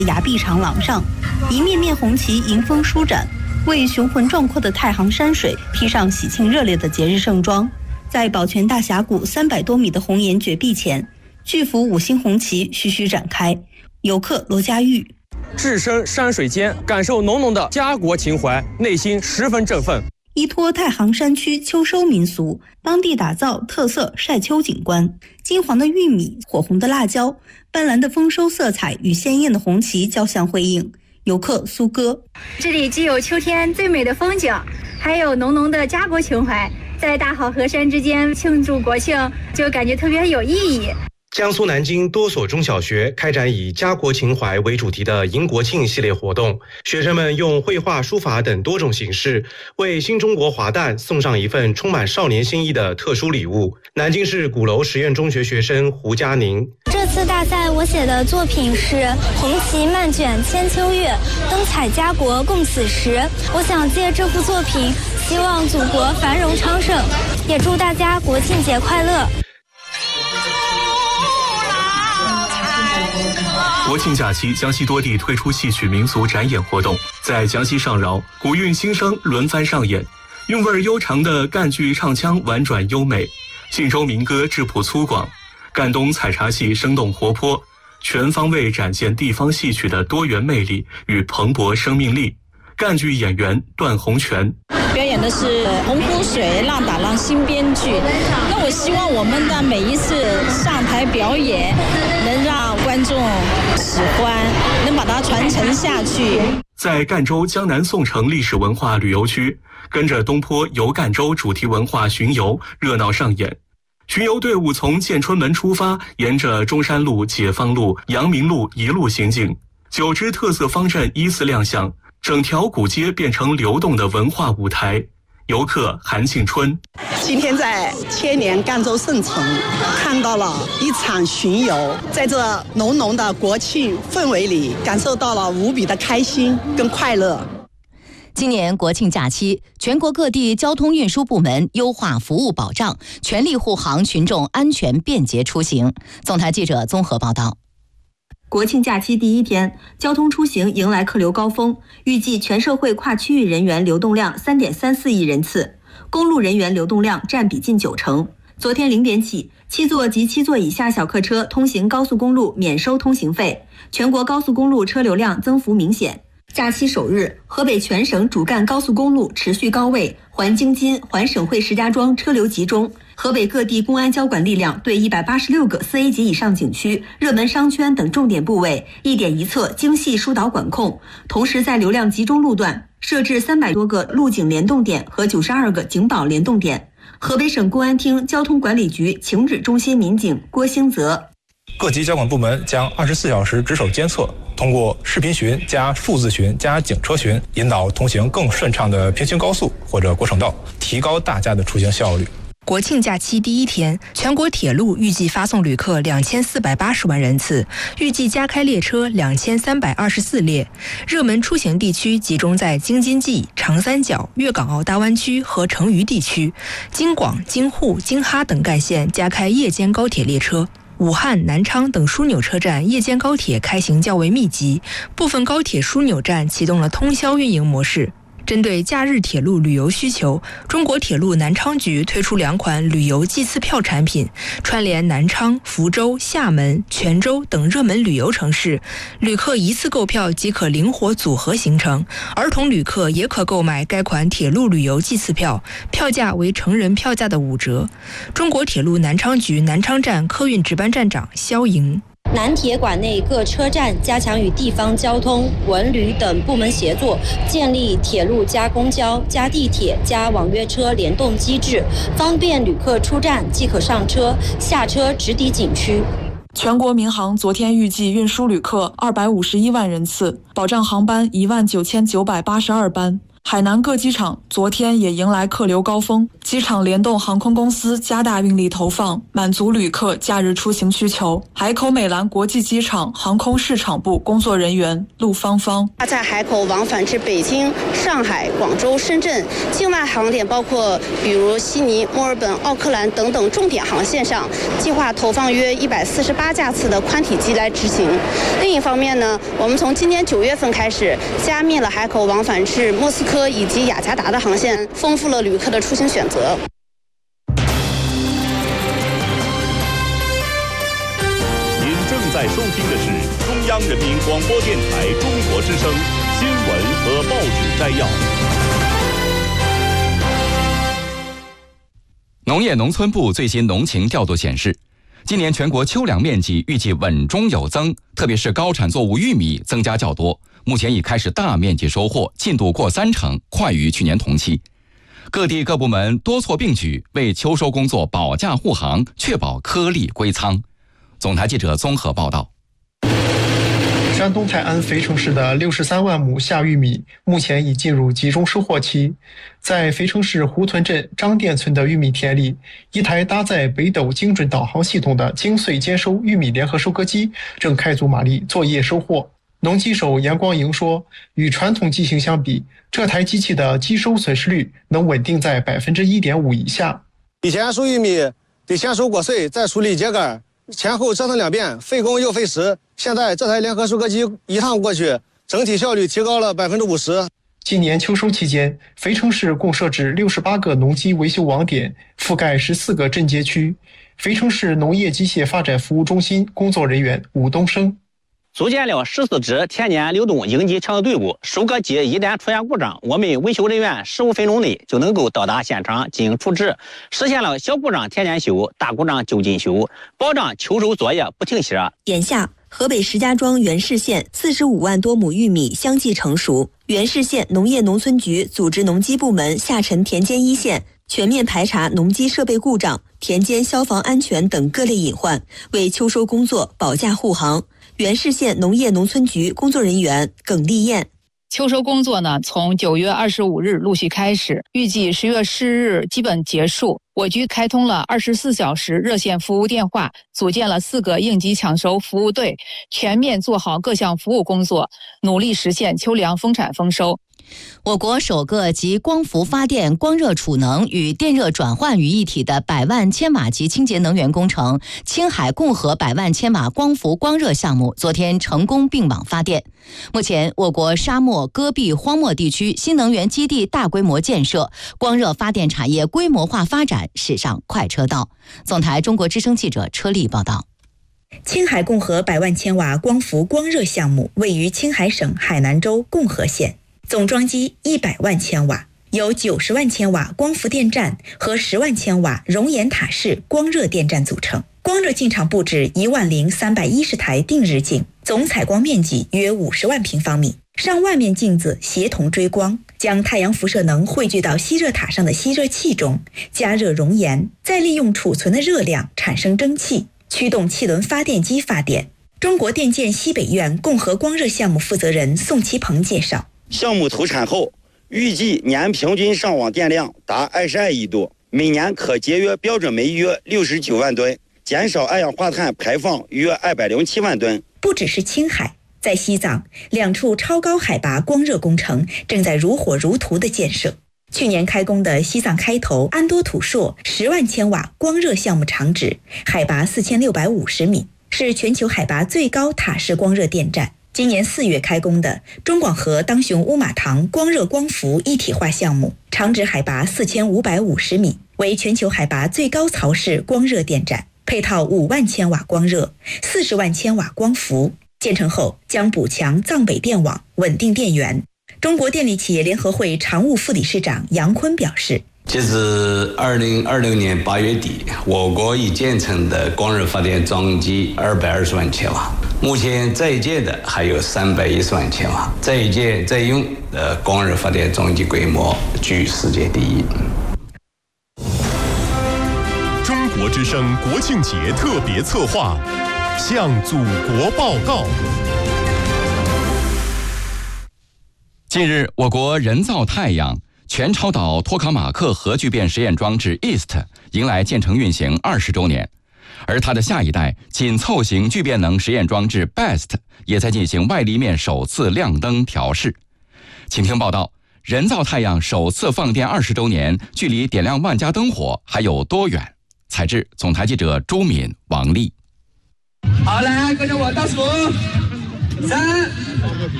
崖壁长廊上，一面面红旗迎风舒展，为雄浑壮阔的太行山水披上喜庆热烈的节日盛装。在宝泉大峡谷300多米的红岩绝壁前，巨幅5星红旗徐徐展开。游客罗家玉： 置身山水间，感受浓浓的家国情怀，内心十分振奋。 依托太行山区秋收民俗，当地打造特色晒秋景观，金黄的玉米，火红的辣椒，斑斓的丰收色彩与鲜艳的红旗交相辉映。游客苏哥： 这里既有秋天最美的风景，还有浓浓的家国情怀，在大好河山之间庆祝国庆，就感觉特别有意义。 江苏南京多所中小学开展以家国情怀为主题的迎国庆系列活动，学生们用绘画、书法等多种形式，为新中国华诞送上一份充满少年心意的特殊礼物。南京市鼓楼实验中学学生胡佳宁： 这次大赛我写的作品是《红旗漫卷千秋月，灯彩家国共此时》。我想借这幅作品，希望祖国繁荣昌盛，也祝大家国庆节快乐。 国庆假期，江西多地推出戏曲民俗展演活动。在江西上饶，古韵新声轮番上演，韵味悠长的赣剧唱腔婉转优美，信州民歌质朴粗犷，赣东采茶戏生动活泼，全方位展现地方戏曲的多元魅力与蓬勃生命力。赣剧演员段洪泉表演的是洪湖水浪打浪新编剧，那我希望我们的每一次上台表演能让观众喜欢，能把它传承下去。 在赣州江南宋城历史文化旅游区，跟着东坡游赣州主题文化巡游热闹上演。巡游队伍从建春门出发，沿着中山路、解放路、阳明路一路行进，9支特色方阵依次亮相，整条古街变成流动的文化舞台。游客韩庆春： 今天在千年赣州圣城看到了一场巡游，在这浓浓的国庆氛围里，感受到了无比的开心跟快乐。 今年国庆假期，全国各地交通运输部门优化服务保障，全力护航群众安全便捷出行。总台记者综合报道。 国庆假期第一天，交通出行迎来客流高峰，预计全社会跨区域人员流动量3.34亿人次，公路人员流动量占比近90%。昨天0点起，7座及7座以下小客车通行高速公路免收通行费，全国高速公路车流量增幅明显。假期首日，河北全省主干高速公路持续高位，环京津、环省会石家庄车流集中。河北各地公安交管力量对186个4A 级以上景区、热门商圈等重点部位一点一策精细疏导管控，同时在流量集中路段设置300多个路警联动点和92个警保联动点。河北省公安厅交通管理局情指中心民警郭兴泽： 各级交管部门将24小时值守监测，通过视频巡加数字巡加警车巡，引导通行更顺畅的平行高速或者国省道，提高大家的出行效率。 国庆假期第一天，全国铁路预计发送旅客2480万人次，预计加开列车2324列。热门出行地区集中在京津冀、长三角、粤港澳大湾区和成渝地区。京广、京沪、京哈等干线加开夜间高铁列车。武汉、南昌等枢纽车站夜间高铁开行较为密集，部分高铁枢纽站启动了通宵运营模式。针对假日铁路旅游需求，中国铁路南昌局推出2款旅游季次票产品，串联南昌、福州、厦门、泉州等热门旅游城市，旅客一次购票即可灵活组合行程。儿童旅客也可购买该款铁路旅游季次票，票价为成人票价的5折。中国铁路南昌局南昌站客运值班站长肖莹： 南铁管内各车站加强与地方交通、文旅等部门协作，建立铁路加公交加地铁加网约车联动机制，方便旅客出站即可上车，下车直抵景区。 全国民航昨天预计运输旅客251万人次，保障航班19982班。 海南各机场昨天也迎来客流高峰，机场联动航空公司加大运力投放，满足旅客假日出行需求。海口美兰国际机场航空市场部工作人员陆芳芳， 在海口往返至北京、上海、广州、深圳境外航点，包括比如悉尼、墨尔本、奥克兰等等重点航线上，计划投放约148架次的宽体机来执行。另一方面呢，我们从今年9月份开始，加密了海口往返至莫斯科以及雅加达的航线，丰富了旅客的出行选择。 您正在收听的是中央人民广播电台中国之声新闻和报纸摘要。 农业农村部最新农情调度显示，今年全国秋粮面积预计稳中有增，特别是高产作物玉米增加较多，目前已开始大面积收获，进度过30%，快于去年同期。各地各部门多措并举，为秋收工作保驾护航，确保颗粒归仓。总台记者综合报道。 山东泰安肥城市的63万亩夏玉米目前已进入集中收获期。在肥城市胡屯镇张店村的玉米田里，一台搭载北斗精准导航系统的精碎兼收玉米联合收割机正开足马力作业收获。农机手杨光营说，与传统机型相比，这台机器的机收损失率能稳定在1.5%以下。 以前收玉米得先收果穗，再处理秸秆，前后折腾2遍，费工又费时。现在这台联合收割机一趟过去，整体效率提高了50%。 今年秋收期间，肥城市共设置68个农机维修网点，覆盖14个镇街区。肥城市农业机械发展服务中心工作人员武东升， 组建了14支田间流动应急抢救队伍，收割机一旦出现故障，我们维修人员15分钟内就能够到达现场进行处置，实现了小故障田间修，大故障就近修，保障秋收作业不停歇。 眼下，河北石家庄原市县45万多亩玉米相继成熟，原市县农业农村局组织农机部门下沉田间一线，全面排查农机设备故障、田间消防安全等各类隐患，为秋收工作保驾护航。原市县农业农村局工作人员耿丽燕， 秋收工作呢，从9月25日陆续开始，预计10月10日基本结束。我局开通了24小时热线服务电话，组建了4个应急抢收服务队，全面做好各项服务工作，努力实现秋粮丰产丰收。 我国首个集光伏发电、光热储能与电热转换于一体的100万千瓦级清洁能源工程——青海共和100万千瓦光伏光热项目昨天成功并网发电。目前，我国沙漠、戈壁、荒漠地区新能源基地大规模建设，光热发电产业规模化发展驶上快车道。总台中国之声记者车丽报道。 青海共和100万千瓦光伏光热项目位于青海省海南州共和县。总装机100万千瓦，由90万千瓦光伏电站和10万千瓦熔岩塔式光热电站组成。光热进场布置10310台定日镜，总采光面积约50万平方米，上万面镜子协同追光，将太阳辐射能汇聚到吸热塔上的吸热器中，加热熔岩，再利用储存的热量产生蒸汽，驱动气轮发电机发电。中国电建西北院共和光热项目负责人宋其鹏介绍， 项目投产后，预计年平均上网电量达22亿度，每年可节约标准煤约69万吨，减少二氧化碳排放约207万吨。 不只是青海，在西藏2处超高海拔光热工程正在如火如荼的建设。去年开工的西藏开头安多土硕10万千瓦光热项目场址，海拔4650米，是全球海拔最高塔式光热电站。今年4月开工的中广核当雄乌马塘光热光伏一体化项目，场址海拔4550米，为全球海拔最高槽式光热电站，配套5万千瓦光热、40万千瓦光伏。建成后将补强藏北电网，稳定电源。中国电力企业联合会常务副理事长杨坤表示， 截至2026年8月底，我国已建成的光热发电装机220万千瓦，目前在建的还有310万千瓦，在建在用的光热发电装机规模居世界第一。 中国之声国庆节特别策划，向祖国报告。 近日，我国人造太阳全超导托卡马克核聚变实验装置 EAST 迎来建成运行20周年，而它的下一代紧凑型聚变能实验装置 BEST 也在进行外立面首次亮灯调试。请听报道：人造太阳首次放电20周年，距离点亮万家灯火还有多远？采制总台记者朱敏、王丽。 好，来跟着我倒数，3。